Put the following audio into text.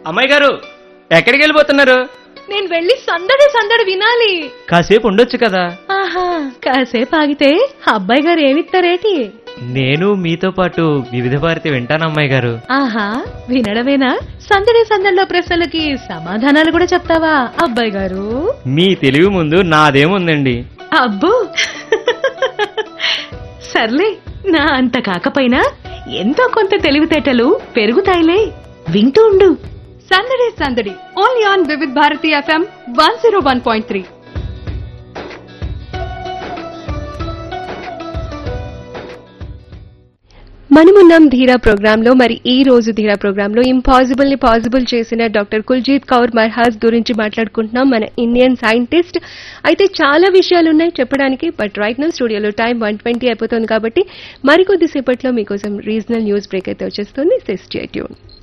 అమ్మాయి గారు ఎక్కడికి వెళ్ళిపోతున్నారు? నేను వెళ్ళి సందడి సందడి వినాలి. కాసేపు ఉండొచ్చు కదా. ఆహా, కాసేపు ఆగితే అబ్బాయి గారు ఏమిస్తారేటి? నేను మీతో పాటు వివిధ భారతి వింటాను అమ్మాయి గారు. ఆహా, వినడమేనా? సందడి సందడిలో ప్రశ్నలకి సమాధానాలు కూడా చెప్తావా అబ్బాయి గారు? మీ తెలివి ముందు నాదేముందండి. అబ్బో సర్లే, నా అంత కాకపోయినా ఎంతో కొంత తెలివితేటలు పెరుగుతాయిలే. వింటూ ఉండు సందడి సందడి only on Vividh Bharati FM 101.3. మనమున్నాం ధీరా ప్రోగ్రామ్ లో. మరి ఈ రోజు ధీరా ప్రోగ్రామ్ లో ఇంపాసిబుల్ ని పాసిబుల్ చేసిన డాక్టర్ కుల్జీత్ కౌర్ మర్హాజ్ గురించి మాట్లాడుకుంటున్నాం, మన ఇండియన్ సైంటిస్ట్. అయితే చాలా విషయాలున్నాయి చెప్పడానికి, బట్ రైట్ నౌ స్టూడియోలో టైం 1:20 అయిపోతుంది కాబట్టి మరికొద్దిసేపట్లో మీకోసం రీజనల్ న్యూస్ బ్రేక్ అయితే వచ్చేస్తుంది. Stay tune.